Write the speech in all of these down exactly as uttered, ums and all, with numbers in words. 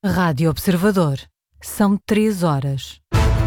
Rádio Observador. São três horas.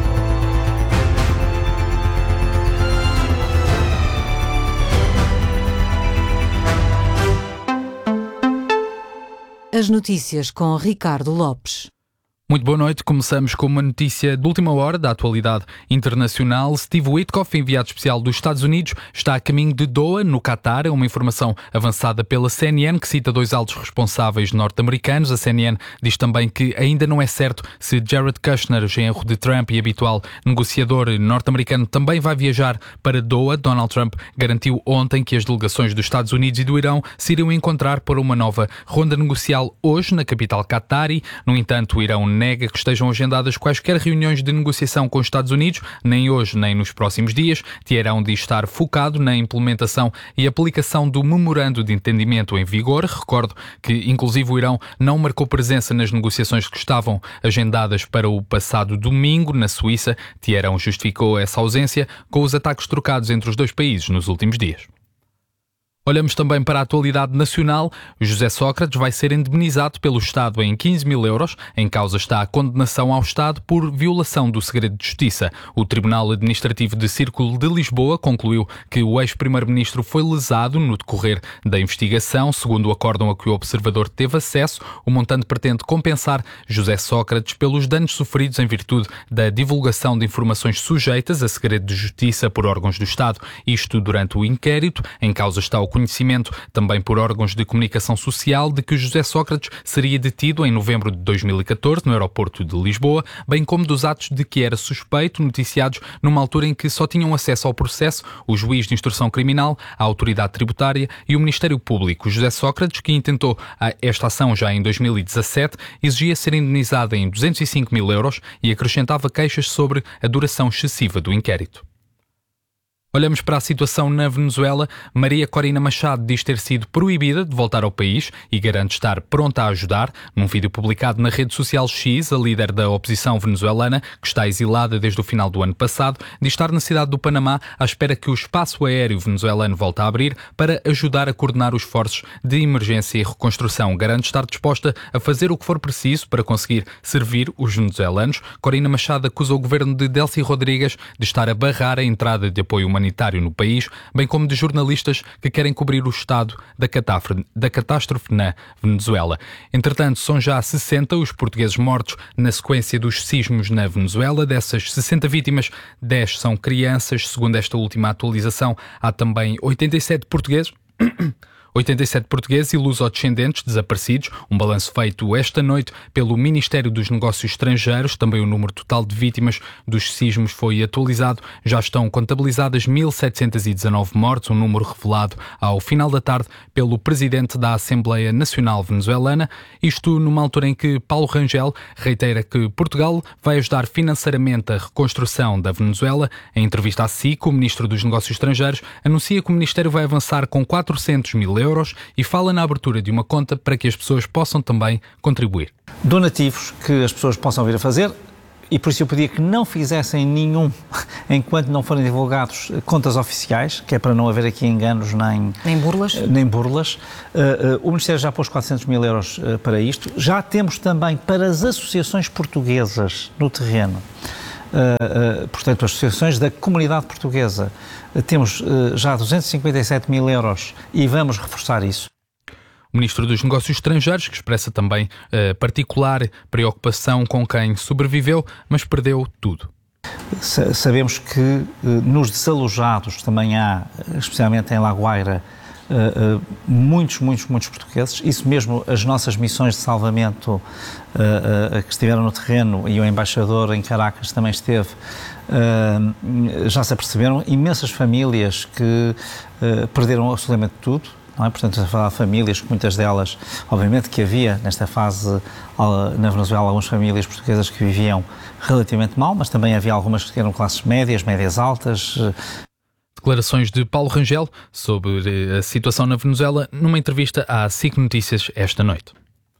As notícias com Ricardo Lopes. Muito boa noite. Começamos com uma notícia de última hora da atualidade internacional. Steve Witkoff, enviado especial dos Estados Unidos, está a caminho de Doha, no Catar. É uma informação avançada pela C N N, que cita dois altos responsáveis norte-americanos. A C N N diz também que ainda não é certo se Jared Kushner, genro de Trump e habitual negociador norte-americano, também vai viajar para Doha. Donald Trump garantiu ontem que as delegações dos Estados Unidos e do Irão se iriam encontrar para uma nova ronda negocial hoje na capital catari. No entanto, o Irão nega que estejam agendadas quaisquer reuniões de negociação com os Estados Unidos, nem hoje nem nos próximos dias. Teherão de estar focado na implementação e aplicação do memorando de entendimento em vigor. Recordo que, inclusive, o Irão não marcou presença nas negociações que estavam agendadas para o passado domingo na Suíça. Teherão justificou essa ausência com os ataques trocados entre os dois países nos últimos dias. Olhamos também para a atualidade nacional. José Sócrates vai ser indemnizado pelo Estado em quinze mil euros. Em causa está a condenação ao Estado por violação do segredo de justiça. O Tribunal Administrativo de Círculo de Lisboa concluiu que o ex-primeiro-ministro foi lesado no decorrer da investigação. Segundo o acórdão a que o Observador teve acesso, o montante pretende compensar José Sócrates pelos danos sofridos em virtude da divulgação de informações sujeitas a segredo de justiça por órgãos do Estado. Isto durante o inquérito. Em causa está o conhecimento, também por órgãos de comunicação social, de que José Sócrates seria detido em novembro de dois mil e catorze no aeroporto de Lisboa, bem como dos atos de que era suspeito, noticiados numa altura em que só tinham acesso ao processo o juiz de instrução criminal, a autoridade tributária e o Ministério Público. José Sócrates, que intentou esta ação já em dois mil e dezassete, exigia ser indenizado em duzentos e cinco mil euros e acrescentava queixas sobre a duração excessiva do inquérito. Olhamos para a situação na Venezuela. Maria Corina Machado diz ter sido proibida de voltar ao país e garante estar pronta a ajudar. Num vídeo publicado na rede social X, a líder da oposição venezuelana, que está exilada desde o final do ano passado, diz estar na cidade do Panamá à espera que o espaço aéreo venezuelano volte a abrir para ajudar a coordenar os esforços de emergência e reconstrução. Garante estar disposta a fazer o que for preciso para conseguir servir os venezuelanos. Corina Machado acusa o governo de Delcy Rodrigues de estar a barrar a entrada de apoio humanitário no país, bem como de jornalistas que querem cobrir o estado da catástrofe, da catástrofe na Venezuela. Entretanto, são já sessenta os portugueses mortos na sequência dos sismos na Venezuela. Dessas sessenta vítimas, dez são crianças. Segundo esta última atualização, há também oitenta e sete portugueses... oitenta e sete portugueses e luso-descendentes desaparecidos, um balanço feito esta noite pelo Ministério dos Negócios Estrangeiros. Também o número total de vítimas dos sismos foi atualizado. Já estão contabilizadas mil setecentos e dezanove mortes, um número revelado ao final da tarde pelo Presidente da Assembleia Nacional Venezuelana. Isto numa altura em que Paulo Rangel reitera que Portugal vai ajudar financeiramente a reconstrução da Venezuela. Em entrevista à S I C, o Ministro dos Negócios Estrangeiros anuncia que o Ministério vai avançar com quatrocentos mil euros e fala na abertura de uma conta para que as pessoas possam também contribuir. Donativos que as pessoas possam vir a fazer, e por isso eu pedia que não fizessem nenhum enquanto não forem divulgados contas oficiais, que é para não haver aqui enganos nem, nem burlas. Nem burlas. Uh, uh, o Ministério já pôs quatrocentos mil euros uh, para isto. Já temos também para as associações portuguesas no terreno. Uh, uh, portanto, as associações da comunidade portuguesa, uh, temos uh, já duzentos e cinquenta e sete mil euros e vamos reforçar isso. O Ministro dos Negócios Estrangeiros, que expressa também uh, particular preocupação com quem sobreviveu, mas perdeu tudo. Sabemos que uh, nos desalojados também há, especialmente em La Guaira, Uh, uh, muitos, muitos, muitos portugueses. Isso mesmo, as nossas missões de salvamento uh, uh, que estiveram no terreno, e o embaixador em Caracas também esteve, uh, já se aperceberam. Imensas famílias que uh, perderam absolutamente tudo, não é? Portanto, a falar de famílias, muitas delas, obviamente que havia nesta fase uh, na Venezuela algumas famílias portuguesas que viviam relativamente mal, mas também havia algumas que eram classes médias, médias altas. Uh, Declarações de Paulo Rangel sobre a situação na Venezuela numa entrevista à S I C Notícias esta noite.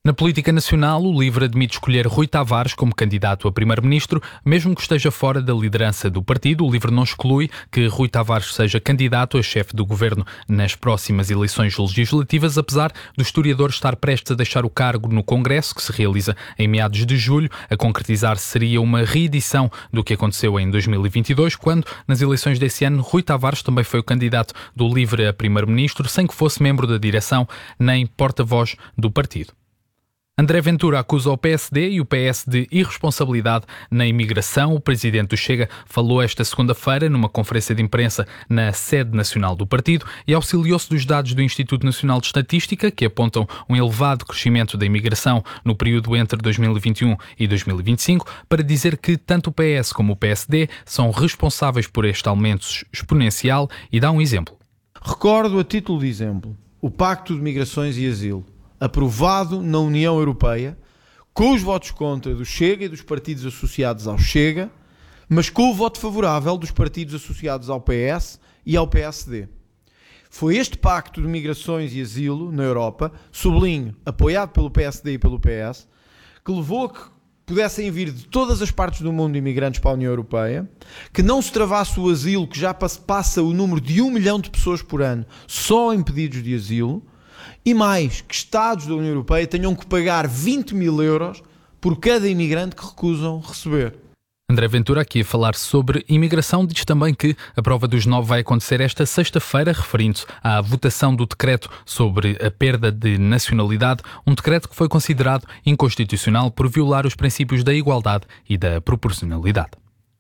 Na política nacional, o LIVRE admite escolher Rui Tavares como candidato a primeiro-ministro, mesmo que esteja fora da liderança do partido. O LIVRE não exclui que Rui Tavares seja candidato a chefe do governo nas próximas eleições legislativas, apesar do historiador estar prestes a deixar o cargo no Congresso, que se realiza em meados de julho. A concretizar seria uma reedição do que aconteceu em dois mil e vinte e dois, quando, nas eleições desse ano, Rui Tavares também foi o candidato do LIVRE a primeiro-ministro, sem que fosse membro da direção nem porta-voz do partido. André Ventura acusa o P S D e o P S de irresponsabilidade na imigração. O presidente do Chega falou esta segunda-feira numa conferência de imprensa na sede nacional do partido e auxiliou-se dos dados do Instituto Nacional de Estatística, que apontam um elevado crescimento da imigração no período entre dois mil e vinte e um e dois mil e vinte e cinco, para dizer que tanto o P S como o P S D são responsáveis por este aumento exponencial, e dá um exemplo. Recordo, a título de exemplo, o Pacto de Migrações e Asilo, aprovado na União Europeia, com os votos contra do Chega e dos partidos associados ao Chega, mas com o voto favorável dos partidos associados ao P S e ao P S D. Foi este Pacto de Migrações e Asilo na Europa, sublinho, apoiado pelo P S D e pelo P S, que levou a que pudessem vir de todas as partes do mundo imigrantes para a União Europeia, que não se travasse o asilo, que já passa o número de um milhão de pessoas por ano só em pedidos de asilo, e mais, que Estados da União Europeia tenham que pagar vinte mil euros por cada imigrante que recusam receber. André Ventura, aqui a falar sobre imigração, diz também que a prova dos nove vai acontecer esta sexta-feira, referindo-se à votação do decreto sobre a perda de nacionalidade, um decreto que foi considerado inconstitucional por violar os princípios da igualdade e da proporcionalidade.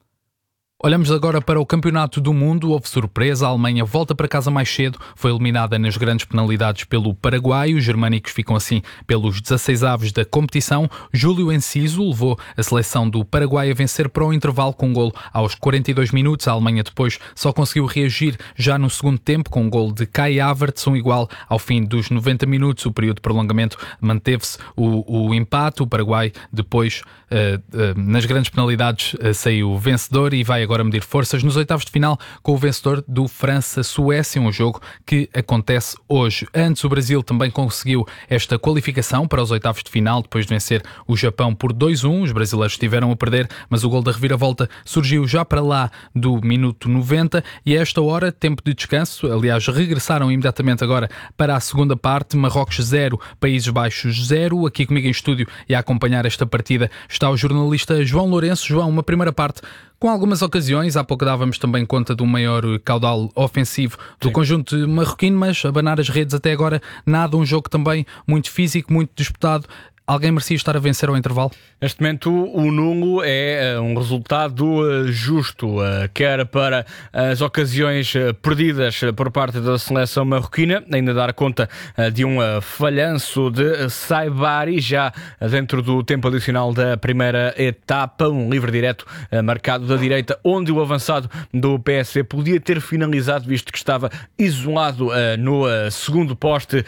Olhamos agora para o Campeonato do Mundo. Houve surpresa, a Alemanha volta para casa mais cedo, foi eliminada nas grandes penalidades pelo Paraguai. Os germânicos ficam assim pelos dezasseis avos da competição. Júlio Enciso levou a seleção do Paraguai a vencer para o intervalo com um golo aos quarenta e dois minutos. A Alemanha depois só conseguiu reagir já no segundo tempo com um golo de Kai Havertz, um igual ao fim dos noventa minutos. O período de prolongamento manteve-se o, o empate. O Paraguai depois, uh, uh, nas grandes penalidades, uh, saiu vencedor e vai agora medir forças nos oitavos de final com o vencedor do França-Suécia, um jogo que acontece hoje. Antes, o Brasil também conseguiu esta qualificação para os oitavos de final, depois de vencer o Japão por dois a um. Os brasileiros estiveram a perder, mas o gol da reviravolta surgiu já para lá do minuto noventa, e a esta hora, tempo de descanso. Aliás, regressaram imediatamente agora para a segunda parte. Marrocos zero, Países Baixos zero. Aqui comigo em estúdio e a acompanhar esta partida está o jornalista João Lourenço. João, uma primeira parte com algumas ocasiões, há pouco dávamos também conta do maior caudal ofensivo do Sim. conjunto marroquino, mas abanar as redes até agora nada, um jogo também muito físico, muito disputado. Alguém merecia estar a vencer ao intervalo? Neste momento o nulo é um resultado justo, quer para as ocasiões perdidas por parte da seleção marroquina, ainda dar conta de um falhanço de Saibari já dentro do tempo adicional da primeira etapa, um livre direto marcado da direita, onde o avançado do P S V podia ter finalizado, visto que estava isolado no segundo poste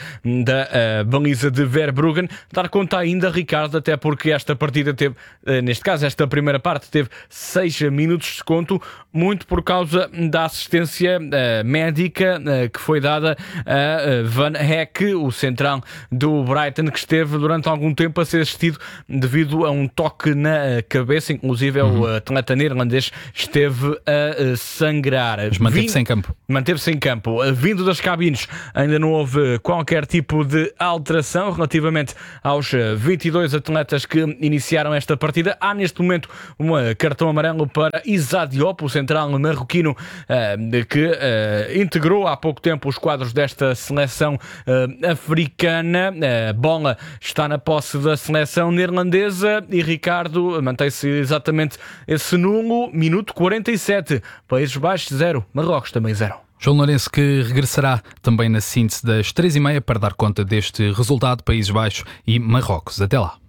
da baliza de Verbruggen. Dar conta aí ainda, Ricardo, até porque esta partida teve, neste caso, esta primeira parte teve seis minutos de desconto, muito por causa da assistência uh, médica uh, que foi dada a uh, Van Heck, o central do Brighton, que esteve durante algum tempo a ser assistido devido a um toque na uh, cabeça. Inclusive, uhum. o atleta neerlandês esteve a uh, sangrar. Mas manteve-se em campo. Manteve-se em campo. Uh, vindo das cabines, ainda não houve qualquer tipo de alteração relativamente aos uh, vinte e dois atletas que iniciaram esta partida. Há neste momento um cartão amarelo para Issa Diop, o central marroquino uh, que uh, integrou há pouco tempo os quadros desta seleção uh, africana. A bola está na posse da seleção neerlandesa e, Ricardo, mantém-se exatamente esse nulo. Minuto quarenta e sete, Países Baixos zero, Marrocos também zero. João Lourenço, que regressará também na síntese das três e meia para dar conta deste resultado, Países Baixos e Marrocos. Até lá.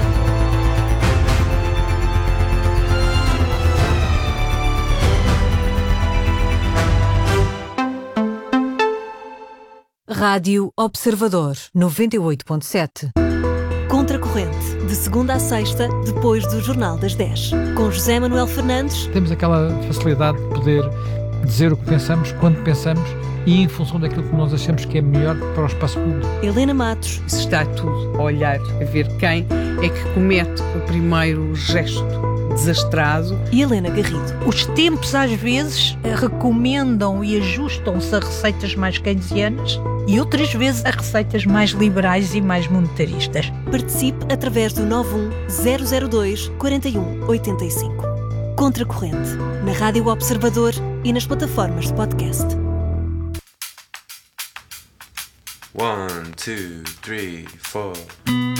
Rádio Observador, noventa e oito ponto sete. Contracorrente, de segunda a sexta, depois do Jornal das dez. Com José Manuel Fernandes. Temos aquela facilidade de poder dizer o que pensamos, quando pensamos e em função daquilo que nós achamos que é melhor para o espaço público. Helena Matos. Se está tudo a olhar, a ver quem é que comete o primeiro gesto desastrado. E Helena Garrido. Os tempos às vezes recomendam e ajustam-se a receitas mais keynesianas e outras vezes a receitas mais liberais e mais monetaristas. Participe através do nove um zero zero dois quatro um oito cinco. Contracorrente, na Rádio Observador e nas plataformas de podcast. One, two, three, four.